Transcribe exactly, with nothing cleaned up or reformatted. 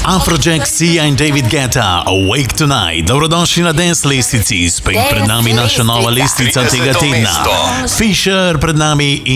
Afrojack, Sia in David Guetta, Awake Tonight. Dobrodošli na Dance lestvici, spet pred nami naša nova lestvica tega tedna. Fisher pred nami